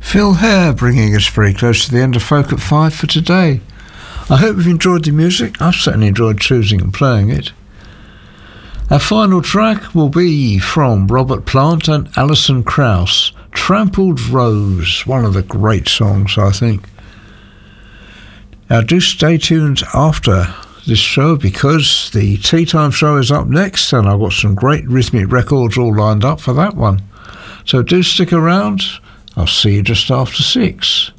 Phil Hare bringing us very close to the end of Folk at 5 for today. I hope you've enjoyed the music. I've certainly enjoyed choosing and playing it. Our final track will be from Robert Plant and Alison Krauss, Trampled Rose, one of the great songs, I think. Now do stay tuned after this show because the Tea Time show is up next and I've got some great rhythmic records all lined up for that one. So do stick around. I'll see you just after 6.